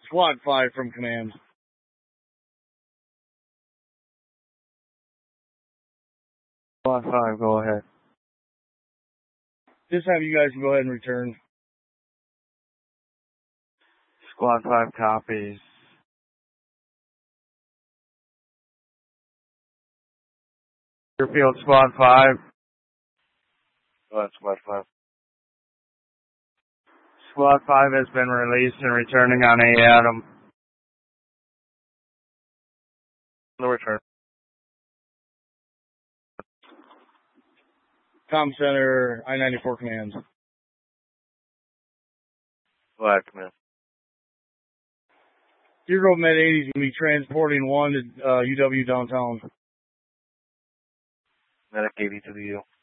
Squad 5 from command. Squad 5, go ahead. This time you guys can go ahead and return. Squad 5 copies. Airfield Squad 5. Go ahead, Squad 5. Squad 5 has been released and returning on A. Adam. No return. Comm Center, I-94 command. Go ahead, command. Deer Med 80 is going to be transporting 1 to UW downtown. Medic 80 to the U.